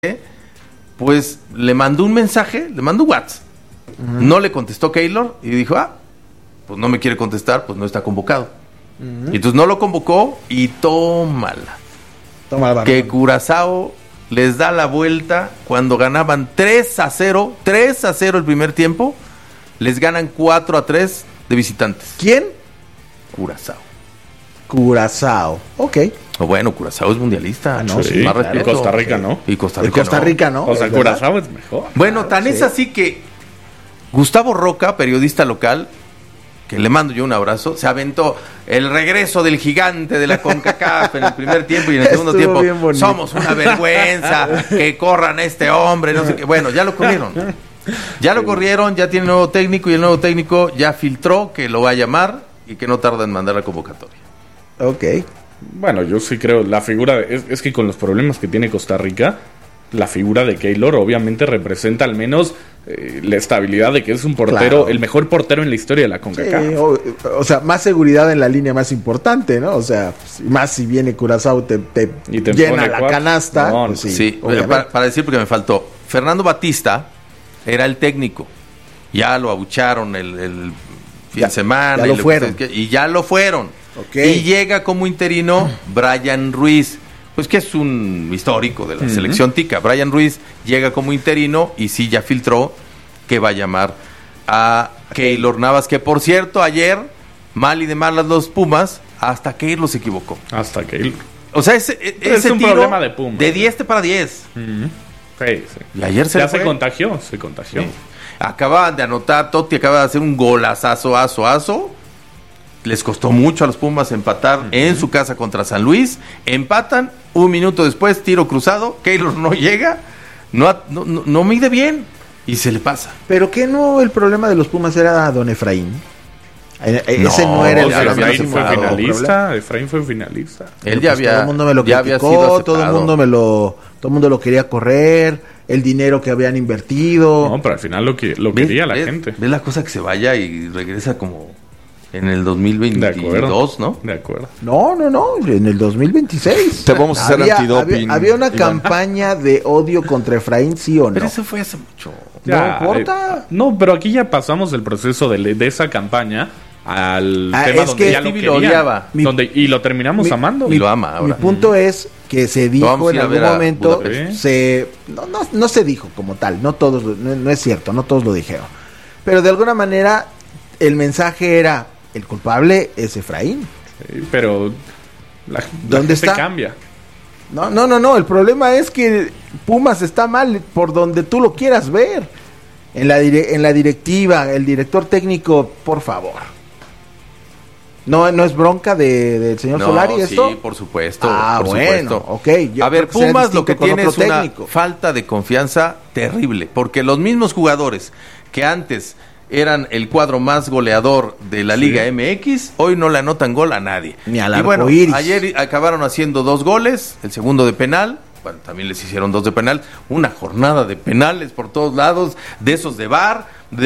pues le mandó un mensaje, le mandó un WhatsApp. No le contestó Keylor y dijo, pues no me quiere contestar, pues no está convocado. Y entonces no lo convocó y tómala. Que Curazao les da la vuelta cuando ganaban 3-0 el primer tiempo, les ganan 4-3 de visitantes. ¿Quién? Curazao. Ok. Bueno, Curazao es mundialista. No, sí, más respeto. Y Costa Rica no. Y Costa Rica no. O sea, Curazao es mejor. Bueno, tan es así que Gustavo Roca, periodista local, que le mando yo un abrazo, se aventó el regreso del gigante de la CONCACAF en el primer tiempo y en el segundo tiempo. Somos una vergüenza, que corran a este hombre, no sé qué. Bueno, ya lo corrieron. Ya tiene nuevo técnico y el nuevo técnico ya filtró que lo va a llamar y que no tarda en mandar la convocatoria. Ok. Bueno, yo sí creo, la figura, es que con los problemas que tiene Costa Rica, la figura de Keylor obviamente representa al menos la estabilidad de que es un portero, el mejor portero en la historia de la CONCACAF. Sí, o sea, más seguridad en la línea más importante, ¿no? O sea, más si viene Curazao te llena la canasta. No, pues sí, para decir, porque me faltó, Fernando Batista era el técnico, ya lo abucharon el fin de semana. Ya lo fueron. Y ya lo fueron. Okay. Y llega como interino Brian Ruiz, pues que es un histórico de la selección tica. Brian Ruiz llega como interino y sí ya filtró que va a llamar a Keylor Navas, que por cierto ayer, mal y de malas los Pumas, hasta Keylor se equivocó. Hasta Keylor. O sea, ese un tiro problema de Pumas, de 10 para 10. Sí. Y ayer se contagió. Sí. Acaban de anotar, Totti acaba de hacer un golazazo. Les costó mucho a los Pumas empatar en su casa contra San Luis. Empatan, un minuto después, tiro cruzado. Keylor no llega, no mide bien y se le pasa. ¿Pero qué no el problema de los Pumas era don Efraín? Ese no era el Efraín fue finalista. Efraín fue finalista. Él ya había. Todo el mundo me lo criticó, todo el mundo lo quería correr, el dinero que habían invertido. No, pero al final lo quería la gente. ¿Ves la cosa que se vaya y regresa como en el 2022, ¿no? De acuerdo. No, en el 2026. Te vamos a hacer antidoping. Había una campaña de odio contra Efraín, ¿sí o no? Pero eso fue hace mucho. Ya, no importa. No, pero aquí ya pasamos el proceso de esa campaña al tema donde ya lo querían, odiaba. Y lo terminamos amando. Y lo ama ahora. Mi punto es que se dijo en algún momento, no se dijo como tal, no es cierto, no todos lo dijeron. Pero de alguna manera el mensaje era, el culpable es Efraín. Sí, pero la ¿dónde gente está? Cambia. No, el problema es que Pumas está mal por donde tú lo quieras ver. En la directiva, el director técnico, por favor. ¿No es bronca del señor Solari esto? Sí, por supuesto. Supuesto. Ok. A ver, Pumas lo que tiene es una falta de confianza terrible, porque los mismos jugadores que antes eran el cuadro más goleador de la Liga MX, hoy no le anotan gol a nadie. Ni al arcoíris. Ayer acabaron haciendo 2 goles, el segundo de penal, bueno, también les hicieron 2 de penal, una jornada de penales por todos lados, de esos de VAR,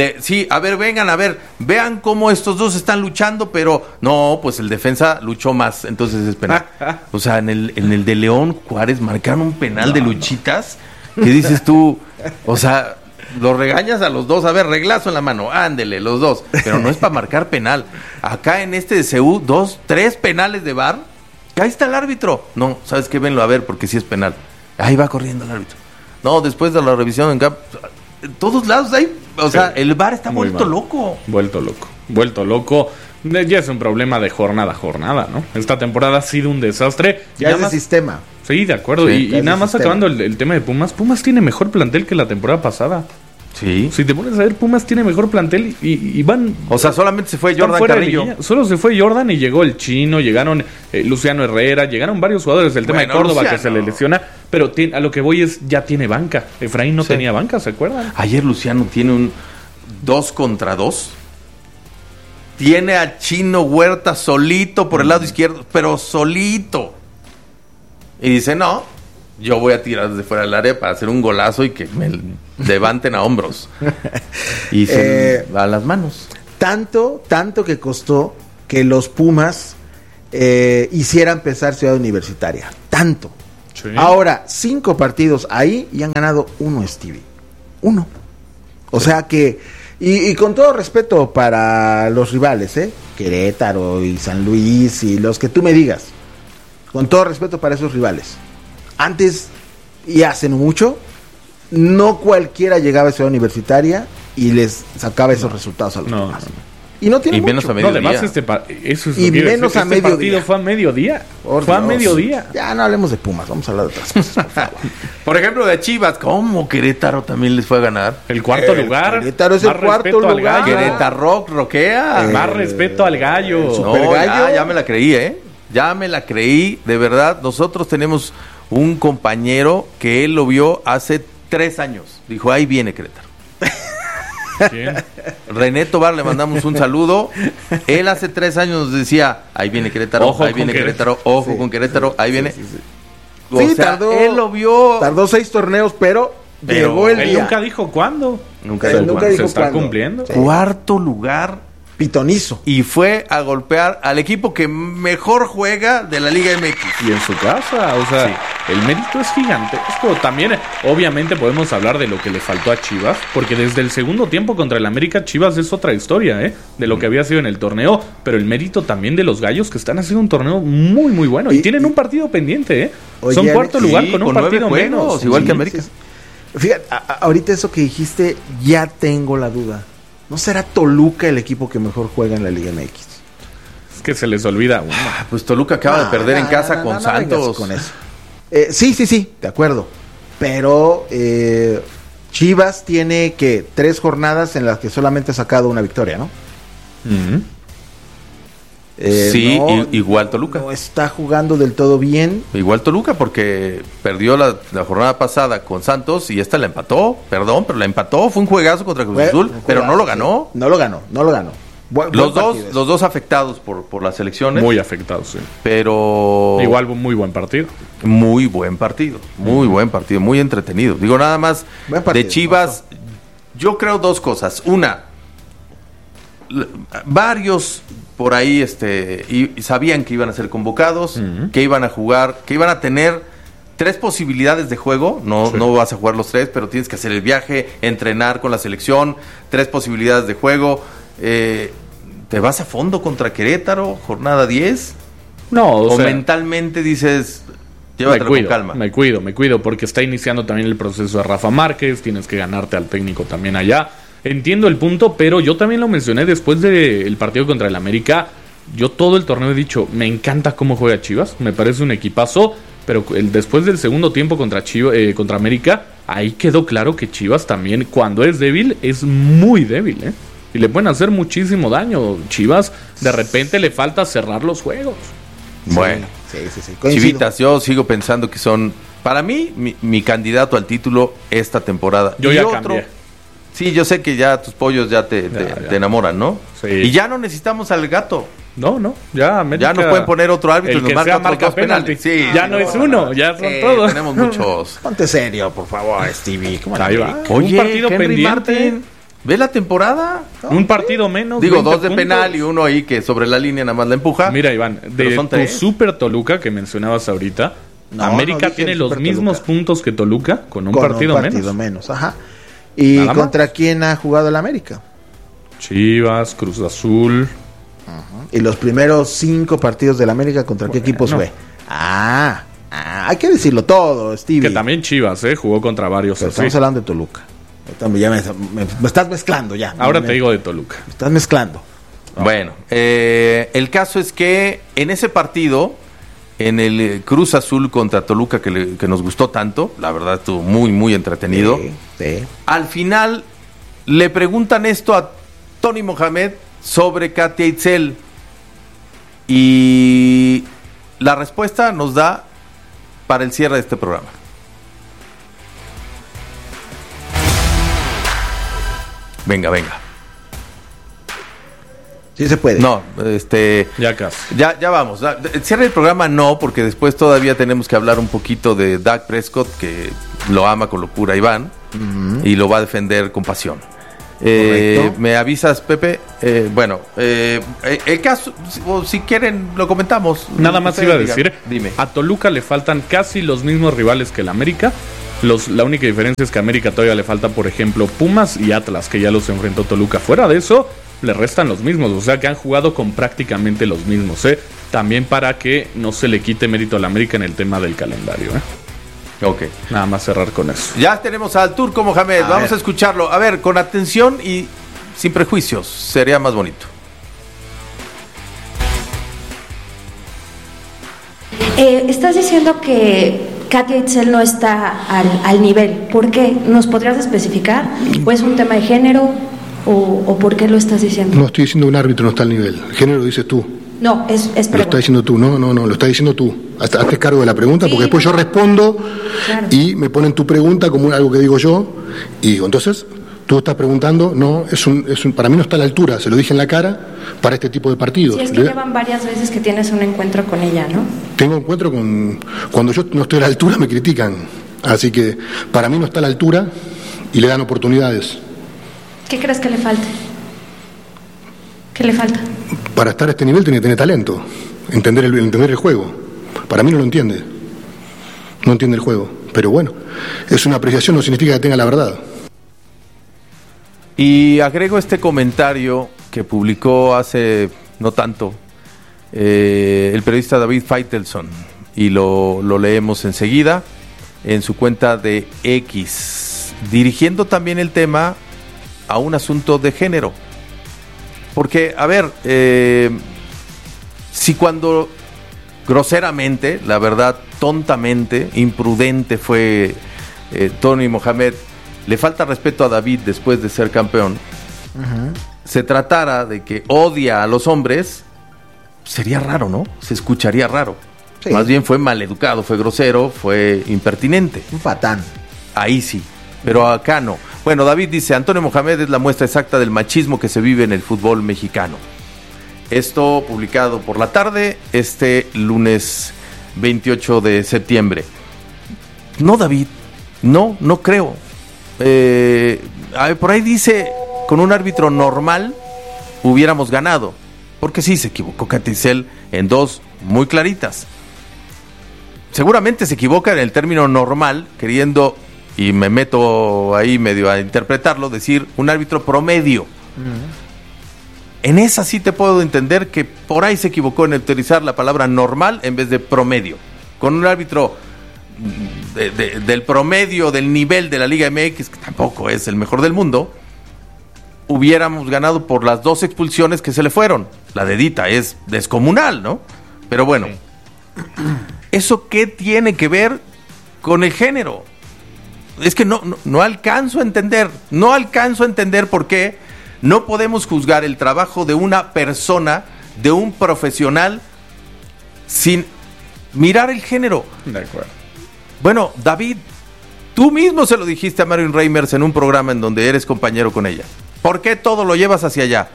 vean cómo estos dos están luchando, pero no, pues el defensa luchó más, entonces es penal. O sea, en el de León Juárez marcaron un penal de luchitas, que dices tú, o sea, los regañas a los dos, a ver, reglazo en la mano, ándele, los dos, pero no es para marcar penal. Acá en este de CU, 3 penales de VAR, ahí está el árbitro. No, ¿sabes qué? Venlo a ver, porque sí es penal. Ahí va corriendo el árbitro. No, después de la revisión en todos lados hay, o sea, el VAR está vuelto loco. Vuelto loco. Ya es un problema de jornada a jornada, ¿no? Esta temporada ha sido un desastre. Ya es el sistema. Sí, de acuerdo. Y nada más acabando el tema de Pumas. Pumas tiene mejor plantel que la temporada pasada. Sí. Si te pones a ver, Pumas tiene mejor plantel y van... O sea, solamente se fue Jordan Carrillo. Solo se fue Jordan y llegó el Chino, llegaron Luciano Herrera, llegaron varios jugadores. El tema de Córdoba, Luciano, que se le lesiona. Pero a lo que voy es, ya tiene banca. Efraín no tenía banca, ¿se acuerdan? Ayer Luciano tiene un 2 contra 2. Tiene a Chino Huerta solito por el lado izquierdo, pero solito. Y dice, no, yo voy a tirar desde fuera del área para hacer un golazo y que me levanten a hombros. Y se va a las manos. Tanto que costó que los Pumas hicieran pesar Ciudad Universitaria. Tanto. Sí. Sí. Ahora, 5 partidos ahí y han ganado 1, Stevie. 1. O sea que, y con todo respeto para los rivales, Querétaro y San Luis y los que tú me digas, con todo respeto para esos rivales. Antes, y hace no mucho, no cualquiera llegaba a Ciudad Universitaria y les sacaba esos resultados a los demás. Y no tiene menos mucho. a mediodía. No, además eso es y menos a mediodía. Partido fue a mediodía. Fue a mediodía. Ya no hablemos de Pumas, vamos a hablar de otras cosas, por favor. Por ejemplo, de Chivas, ¿cómo Querétaro también les fue a ganar? El cuarto lugar. Querétaro es el Más cuarto respeto al lugar. gallo. Querétaro roquea. Más respeto al gallo. Super gallo. Ya me la creí, Ya me la creí, de verdad. Nosotros tenemos un compañero que él lo vio hace 3 años. Dijo, ahí viene Querétaro. ¿Quién? René Tobar, le mandamos un saludo. Él hace 3 años nos decía, ahí viene Querétaro, Ojo ahí viene con Querétaro, ojo Sí, con Querétaro, ahí viene. Sí. O Sí, sea, él lo vio. Tardó 6 torneos, pero llegó el Él día. nunca dijo cuándo. Nunca Él dijo nunca cuándo. dijo Se está cuándo. cumpliendo. Sí. Cuarto lugar Pitonizo. y fue a golpear al equipo que mejor juega de la Liga MX. Y en su casa, o sea, el mérito es gigantesco. También, obviamente, podemos hablar de lo que le faltó a Chivas, porque desde el segundo tiempo contra el América, Chivas es otra historia, de lo que había sido en el torneo, pero el mérito también de los gallos que están haciendo un torneo muy, muy bueno. Y tienen un partido pendiente, Oye, Son Alex, cuarto lugar sí, con un con 9 partido juegos, menos. igual que Sí. América. Fíjate, ahorita eso que dijiste, ya tengo la duda. ¿No será Toluca el equipo que mejor juega en la Liga MX? Es que se les olvida uno. Pues Toluca acaba de perder en casa con no Santos. vengas con eso. Sí, de acuerdo. Pero Chivas tiene que 3 jornadas en las que solamente ha sacado una victoria, ¿no? Ujú. Sí, no, igual Toluca. No está jugando del todo bien. Igual Toluca porque perdió la jornada pasada con Santos y esta la empató, perdón, pero la empató, fue un juegazo contra Cruz Azul, pero no lo ganó. No lo ganó. Buen Los partido ese. dos afectados por las elecciones, Muy afectados, sí. pero Igual muy buen partido. muy buen partido, muy entretenido. Digo nada más Buen partido, de Chivas, yo creo 2 cosas. Una, varios por ahí y sabían que iban a ser convocados, que iban a jugar, que iban a tener 3 posibilidades de juego. No vas a jugar los 3, pero tienes que hacer el viaje, entrenar con la selección, 3 posibilidades de juego. ¿Te vas a fondo contra Querétaro, jornada 10? No, O sea, mentalmente dices, llévatelo con calma. Me cuido, porque está iniciando también el proceso de Rafa Márquez, tienes que ganarte al técnico también allá. Entiendo el punto, pero yo también lo mencioné después del partido contra el América. Yo todo el torneo he dicho, me encanta cómo juega Chivas, me parece un equipazo, pero después del segundo tiempo contra América, ahí quedó claro que Chivas también, cuando es débil, es muy débil, y le pueden hacer muchísimo daño. Chivas, de repente le falta cerrar los juegos. Bueno, Sí. Coincido. Chivitas, yo sigo pensando que son, para mí, mi candidato al título esta temporada. Yo Y ya cambié. Sí, yo sé que ya tus pollos ya te enamoran, ¿no? Sí. Y ya no necesitamos al gato. No, ya América, Ya nos pueden poner otro árbitro y el nos que marca sea otros marca 2 penalti. penales. Sí, Ya no es uno, ya son todos. Tenemos muchos. Ponte serio, por favor, Stevie. ¿Cómo Ahí no? va. Oye, un partido Henry pendiente. Martin, ¿ve la temporada? Un partido menos. Digo, 20 2 de puntos. penal y uno ahí que sobre la línea nada más la empuja. Mira, Iván, Pero de son tu 3. Super Toluca que mencionabas ahorita, No, América no dije tiene el los Super mismos Toluca. puntos que Toluca con un Con partido un partido menos. menos. Ajá. ¿Y Nada más. contra quién ha jugado el América? Chivas, Cruz Azul. Y los primeros 5 partidos del América, ¿contra qué Bueno. equipos fue? Hay que decirlo todo, Stevie. Que también Chivas, jugó contra varios. Pero así. estamos hablando de Toluca. Ahorita ya me estás mezclando ya. Ahora Me- te digo de Toluca. Me estás mezclando. Bueno, el caso es que en ese partido, en el Cruz Azul contra Toluca, que nos gustó tanto, la verdad estuvo muy, muy entretenido. Sí. Al final le preguntan esto a Tony Mohamed sobre Katia Itzel. Y la respuesta nos da para el cierre de este programa. Venga. Sí se puede. No, Ya casi. ya vamos. El cierre del programa no, porque después todavía tenemos que hablar un poquito de Dak Prescott, que lo ama con locura Iván, y lo va a defender con pasión. ¿Me avisas, Pepe? Bueno, el caso, si quieren, lo comentamos. Nada más iba a decir, dime. A Toluca le faltan casi los mismos rivales que el América. La única diferencia es que a América todavía le falta, por ejemplo, Pumas y Atlas, que ya los enfrentó Toluca. Fuera de eso, le restan los mismos, o sea que han jugado con prácticamente los mismos, también para que no se le quite mérito al América en el tema del calendario. Ok. Nada más cerrar con eso. Ya tenemos al Turco Mohamed, vamos a escucharlo. A ver, con atención y sin prejuicios, sería más bonito. Estás diciendo que Katia Itzel no está al nivel. ¿Por qué? ¿Nos podrías especificar? ¿O es un tema de género? ¿O por qué lo estás diciendo? No estoy diciendo un árbitro no está al nivel. El género lo dices tú. No, es pregunta. Lo estás diciendo tú. No, lo estás diciendo tú. Hazte cargo de la pregunta, porque después yo respondo, claro, y me ponen tu pregunta como algo que digo yo. Y digo, entonces, tú estás preguntando, no, para mí no está a la altura, se lo dije en la cara, para este tipo de partidos. Sí, es que llevan varias veces que tienes un encuentro con ella, ¿no? Tengo encuentro con... Cuando yo no estoy a la altura me critican. Así que para mí no está a la altura y le dan oportunidades. ¿Qué crees que le falte? ¿Qué le falta? Para estar a este nivel tiene que tener talento, entender el juego. Para mí no lo entiende. No entiende el juego. Pero bueno, es una apreciación, no significa que tenga la verdad. Y agrego este comentario que publicó hace no tanto el periodista David Feitelson, y lo leemos enseguida en su cuenta de X, dirigiendo también el tema a un asunto de género. Porque, a ver, si cuando groseramente, la verdad, tontamente, imprudente fue Tony Mohamed, le falta respeto a David después de ser campeón, se tratara de que odia a los hombres, sería raro, ¿no? Se escucharía raro. Sí. Más bien fue maleducado, fue grosero, fue impertinente. Un patán. Ahí sí, pero acá no. Bueno, David dice, Antonio Mohamed es la muestra exacta del machismo que se vive en el fútbol mexicano. Esto publicado por la tarde, este lunes 28 de septiembre. No, David, no creo. Por ahí dice, con un árbitro normal hubiéramos ganado, porque sí se equivocó Katia Itzel en dos muy claritas. Seguramente se equivoca en el término normal, queriendo, y me meto ahí medio a interpretarlo, decir un árbitro promedio. En esa sí te puedo entender que por ahí se equivocó en utilizar la palabra normal en vez de promedio. Con un árbitro del promedio, del nivel de la Liga MX, que tampoco es el mejor del mundo, hubiéramos ganado por las dos expulsiones que se le fueron. La de Dita es descomunal, ¿no? Pero bueno, ¿eso qué tiene que ver con el género? Es que no alcanzo a entender. No alcanzo a entender por qué no podemos juzgar el trabajo de una persona, de un profesional, sin mirar el género. De acuerdo. Bueno, David, tú mismo se lo dijiste a Marion Reimers en un programa en donde eres compañero con ella. ¿Por qué todo lo llevas hacia allá?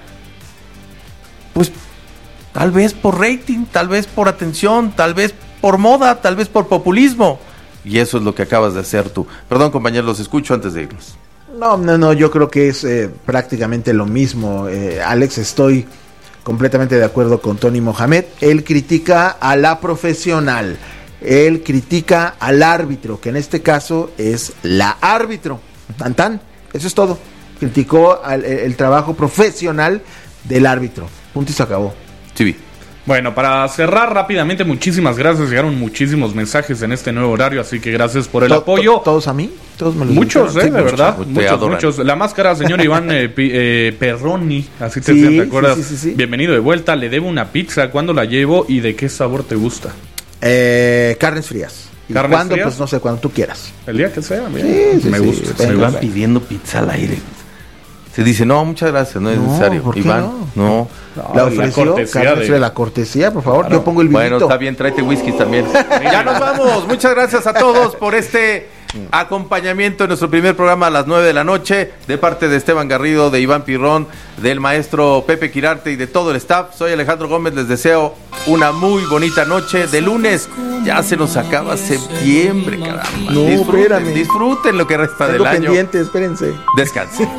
Pues tal vez por rating, tal vez por atención, tal vez por moda, tal vez por populismo. Y eso es lo que acabas de hacer tú. Perdón, compañeros, los escucho antes de irnos. No, yo creo que es prácticamente lo mismo. Alex, estoy completamente de acuerdo con Tony Mohamed. Él critica a la profesional. Él critica al árbitro, que en este caso es la árbitro. Tan. Eso es todo. Criticó el trabajo profesional del árbitro. Punto y se acabó. Sí. Bueno, para cerrar rápidamente, muchísimas gracias. Llegaron muchísimos mensajes en este nuevo horario, así que gracias por el apoyo. ¿Todos a mí? ¿Todos me los muchos, dijeron? de verdad. Muchos. La máscara, señor Iván Perroni, así te acuerdas. Sí. Bienvenido de vuelta. Le debo una pizza. ¿Cuándo la llevo y de qué sabor te gusta? Carnes frías. ¿Carnes ¿Cuándo? frías? Pues no sé, cuando tú quieras. El día que sea, mira. Sí, me gusta. Se van pidiendo pizza al aire. Se dice, no, muchas gracias, no es necesario. ¿Por qué Iván, no. La ofreció, la cortesía, por favor. Claro. Yo pongo el vinito. Bueno, está bien, tráete whisky también. Ya nos vamos. Muchas gracias a todos por este acompañamiento en nuestro primer programa a las 9 de la noche, de parte de Esteban Garrido, de Iván Pirrón, del maestro Pepe Quirarte y de todo el staff. Soy Alejandro Gómez, les deseo una muy bonita noche de lunes. Ya se nos acaba septiembre, caramba. No, espérame. Disfruten lo que resta del año. Pendiente, espérense. Descansen.